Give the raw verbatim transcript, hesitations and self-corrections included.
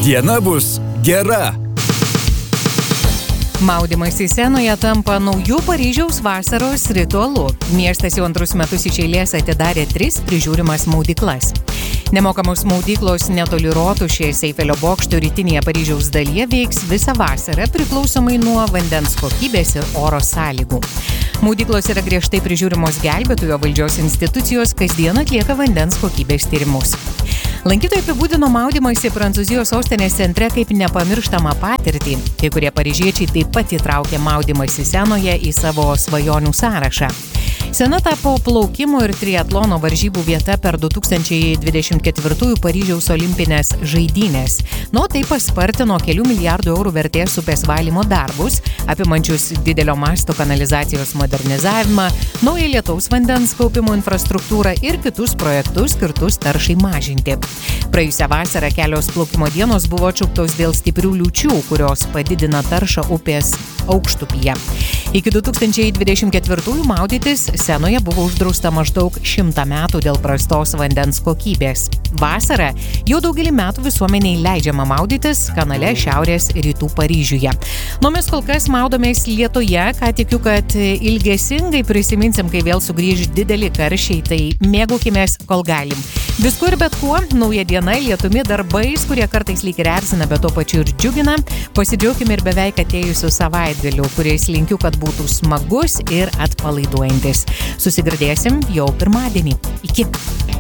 Diena bus gera. Maudymasis Senoje tampa naujų Paryžiaus vasaros ritualu. Miestas jau antrus metus iš eilės atidarė tris prižiūrimas maudyklas. Nemokamos maudyklos netoli Rotušės Eifelio bokšto rytinėje Paryžiaus dalyje veiks visą vasarą priklausomai nuo vandens kokybės ir oro sąlygų. Maudyklos yra griežtai prižiūrimos gelbėtojo valdžios institucijos, kasdien atlieka vandens kokybės tyrimus. Lankytojai apibūdino maudymąsi Prancūzijos sostinės centre kaip nepamirštamą patirtį. Kai kurie paryžiečiai taip pat įtraukė maudymąsi Senoje į savo svajonių sąrašą. Sena tapo plaukimo ir triatlono varžybų vieta per du tūkstančiai dvidešimt ketvirtųjų Paryžiaus olimpinės žaidynės. Nuo tai paspartino kelių milijardų eurų vertės upės valymo darbus, apimančius didelio masto kanalizacijos modernizavimą, naują lietaus vandens kaupimo infrastruktūrą ir kitus projektus skirtus taršai mažinti. Praėjusią vasarą kelios plaukimo dienos buvo atšauktos dėl stiprių liūčių, kurios padidina taršą upės aukštupyje. Iki du tūkstančiai dvidešimt ketvirtųjų maudytis Senoje buvo uždrausta maždaug šimtą metų dėl prastos vandens kokybės. Vasarą jau daugelį metų visuomeniai leidžiama maudytis kanale šiaurės rytų Paryžiuje. Nu mes kol kas maudomės lietuje, ką tikiu, kad ilgesingai prisiminsim, kai vėl sugrįž dideli karščiai, tai mėgaukimės, kol galim. Visku ir bet kuo, nauja diena, lietumi, darbais, kurie kartais lyg ir erzina, bet tuo pačiu ir džiugina. Pasidžiaukime ir beveik atėjusiu savaitgaliu, kuriais linkiu, kad būtų smagus ir atpalaiduojantis. Susigirdėsim jau pirmadienį. Iki.